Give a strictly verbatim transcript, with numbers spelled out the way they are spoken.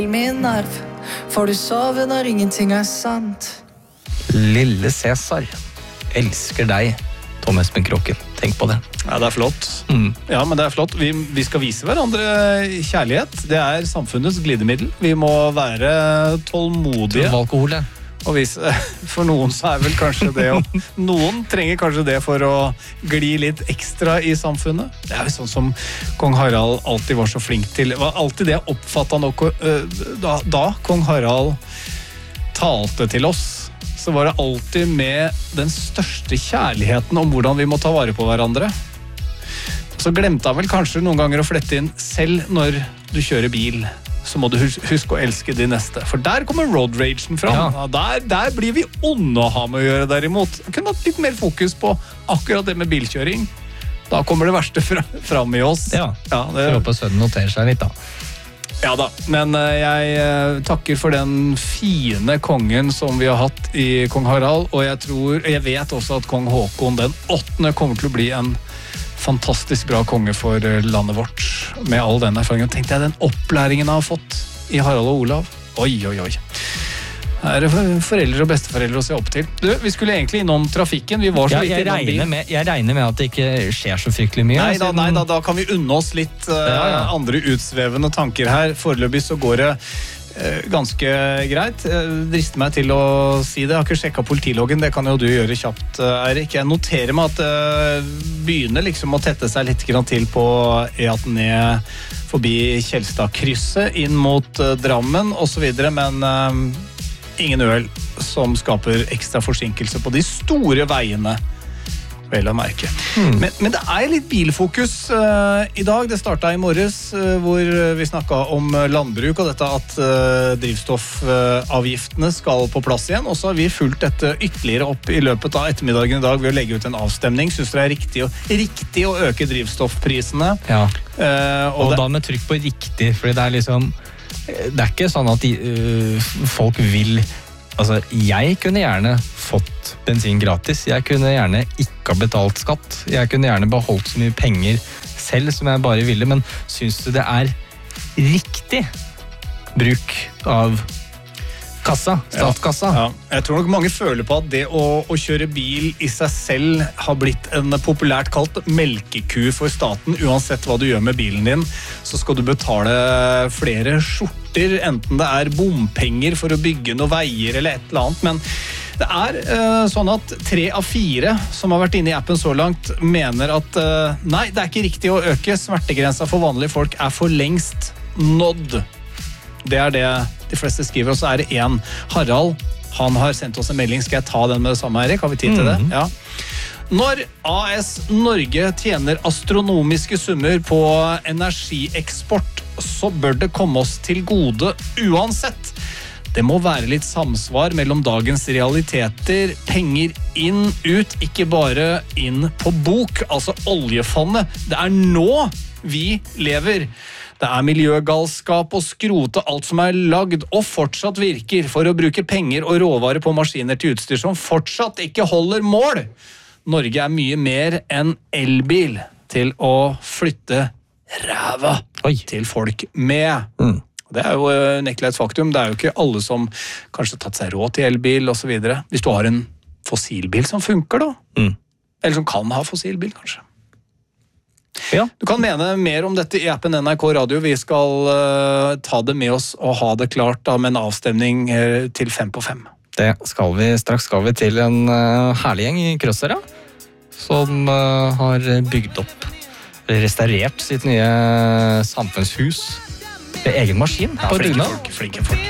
Min nerv, får du sove når ingenting er sant? Lille Cæsar, elsker deg, Tom Espen Kroken. Tenk på det. Ja, det er flott. Mm. Ja, men det er flott. Vi, vi skal vise hverandre kjærlighet. Det er samfunnets glidemiddel. Vi må være tålmodige. Alkohol, ja. Og hvis, for noen så er vel kanskje det å, noen trenger kanskje det for å gli litt ekstra i samfunnet. Det er jo sånn som kong Harald alltid var så flink til. Det var alltid det jeg oppfattet nok, da, da kong Harald talte til oss, så var det alltid med den største kjærligheten om hvordan vi må ta vare på hverandre. Så glemte han vel kanskje noen ganger å flette inn selv når du kjører bil. Så må du huske å elske de neste. For der kommer road ragen fram. Ja. Der, der blir vi onde å ha med å gjøre derimot. Jeg kunne hatt litt mer fokus på akkurat det med bilkjøring. Da kommer det verste fra, fram i oss. Ja, ja det... jeg håper sønnen noterer seg litt da. Ja da, men jeg takker for den fine kongen som vi har hatt i kong Harald, og jeg tror, jeg vet også at kong Håkon den åttende kommer til å bli en fantastisk bra konge for landet vårt, med all den erfaringen. Tenkte jeg den opplæringen jeg har fått i Harald og Olav. Oi, oi, oi. Her er foreldre og besteforeldre å se opp til. Du, vi skulle egentlig innom trafikken. Vi var så ja, litt jeg, regner med, jeg regner med at det ikke skjer så fryktelig mye. Nei da, nei, da, da kan vi unne oss litt uh, ja, ja. andre utsvevende tanker her. Foreløpig så går det uh, ganske greit. Jeg drister meg til å si det. Jeg har ikke sjekket politiloggen, det kan jo du gjøre kjapt, Eirik. Jeg noterer meg at det uh, begynner liksom å tette seg litt grann til på E atten ned forbi Kjelstadkrysset inn mot uh, Drammen og så videre, men uh, ingen øl som skaper ekstra forsinkelse på de store veiene, vel å merke. Mm. Men, men det er litt bilfokus uh, i dag. Det startet i morges, uh, hvor vi snakket om landbruk og dette at uh, drivstoffavgiftene skal på plass igjen. Og så har vi fulgt dette ytterligere opp i løpet av ettermiddagen i dag ved å legge ut en avstemning. Synes det er riktig å, riktig å øke drivstoffprisene? Ja, uh, og, og det, da med trykk på riktig, fordi det er liksom det er ikke sånn at de, uh, folk vil altså, jeg kunne gjerne fått bensin gratis, jeg kunne gjerne ikke ha betalt skatt, jeg kunne gjerne beholdt så mye penger selv som jeg bare ville, men synes du det er riktig bruk av kassa, statskassa? Ja, ja. Jeg tror nok mange føler på at det å, å kjøre bil i seg selv har blitt en populært kalt melkeku for staten. Uansett hva du gjør med bilen din, så skal du betale flere skjorter, enten det er bompenger for å bygge noen veier eller et eller annet, men det er uh, sånn at tre av fire som har vært inne i appen så langt mener at uh, nei, det er ikke riktig å øke. Smertegrensa for vanlige folk er for lengst nådd. Det er det de fleste skriver, og så er det en Harald, han har sendt oss en melding. Skal jeg ta den med det samme, Erik? Har vi tid til det? Ja. Når A S Norge tjener astronomiske summer på energieksport, så bør det komme oss til gode uansett. Det må være litt samsvar mellom dagens realiteter, penger inn, ut, ikke bare inn på bok, altså oljefondet. Det er nå vi lever. Det er miljøgalskap å skrote alt som er lagd og fortsatt virker for å bruke penger og råvarer på maskiner til utstyr som fortsatt ikke holder mål. Norge er mye mer enn elbil til å flytte ræva Oi. Til folk med. Mm. Det er jo nekkelig et faktum. Det er jo ikke alle som kanskje har tatt seg råd til elbil og så videre. Hvis du har en fossilbil som funker da. Mm. Eller som kan ha fossilbil kanskje. Ja. Du kan mene mer om dette i appen N R K Radio. Vi skal uh, ta det med oss og ha det klart da, med en avstemning uh, til fem på fem. Det skal vi. Straks skal vi til en uh, herlig gjeng i Krøssera som uh, har bygd opp, restaurert sitt nye samfunnshus ved egen maskin ja, på flinke Duna. Folk, flinke folk.